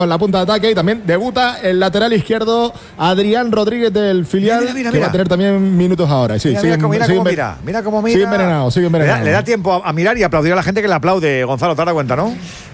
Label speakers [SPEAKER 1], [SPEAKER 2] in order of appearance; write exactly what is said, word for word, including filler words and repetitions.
[SPEAKER 1] con la punta de ataque y también debuta el lateral izquierdo Adrián Rodríguez del filial,
[SPEAKER 2] Mira, mira, mira,
[SPEAKER 1] que va a
[SPEAKER 2] mira.
[SPEAKER 1] tener también minutos ahora. Sí,
[SPEAKER 2] Mira,
[SPEAKER 1] sigue-
[SPEAKER 2] mira, cómo- mira
[SPEAKER 1] sigue
[SPEAKER 2] cómo
[SPEAKER 1] enven-
[SPEAKER 2] mira, mira cómo mira.
[SPEAKER 1] Sigue envenenado, sigue
[SPEAKER 2] Le da,
[SPEAKER 1] envenenado.
[SPEAKER 2] le da tiempo a, a mirar y aplaudir a la gente que le aplaude. Gonzalo, te das cuenta, ¿no?